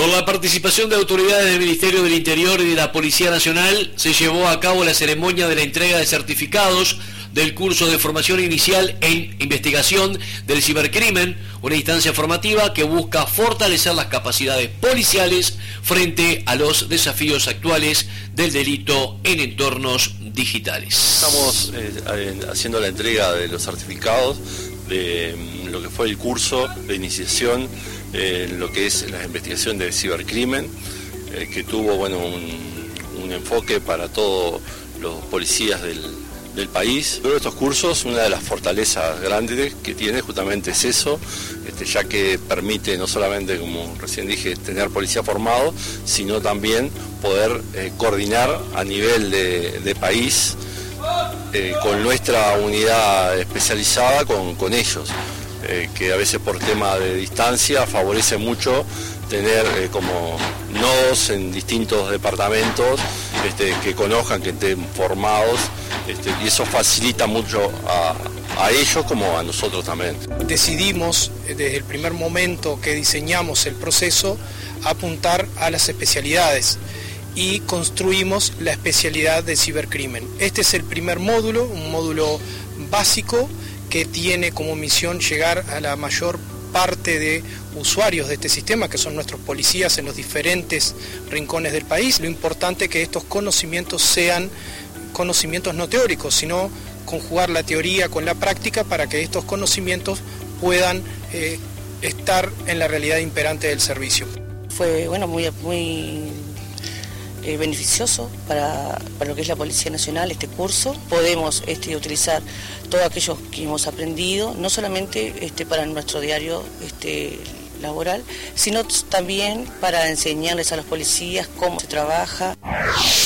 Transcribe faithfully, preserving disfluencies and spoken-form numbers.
Con la participación de autoridades del Ministerio del Interior y de la Policía Nacional, se llevó a cabo la ceremonia de la entrega de certificados del curso de formación inicial en investigación del cibercrimen, una instancia formativa que busca fortalecer las capacidades policiales frente a los desafíos actuales del delito en entornos digitales. Estamos eh, haciendo la entrega de los certificados de lo que fue el curso de iniciación en eh, lo que es la investigación del cibercrimen, eh, que tuvo bueno, un, un enfoque para todos los policías del, del país. Luego de estos cursos, una de las fortalezas grandes que tiene justamente es eso, este, ya que permite no solamente, como recién dije, tener policía formado, sino también poder eh, coordinar a nivel de, de país eh, con nuestra unidad especializada con, con ellos. Eh, que a veces por tema de distancia favorece mucho tener eh, como nodos en distintos departamentos este, que conozcan, que estén formados, este, y eso facilita mucho a, a ellos como a nosotros también. Decidimos desde el primer momento que diseñamos el proceso apuntar a las especialidades y construimos la especialidad de cibercrimen. Este es el primer módulo, un módulo básico que tiene como misión llegar a la mayor parte de usuarios de este sistema, que son nuestros policías en los diferentes rincones del país. Lo importante es que estos conocimientos sean conocimientos no teóricos, sino conjugar la teoría con la práctica para que estos conocimientos puedan eh, estar en la realidad imperante del servicio. Fue bueno, muy, muy eh, beneficioso para, para lo que es la Policía Nacional este curso. Podemos este, utilizar todo aquello que hemos aprendido, no solamente este, para nuestro diario este, laboral, sino también para enseñarles a los policías cómo se trabaja.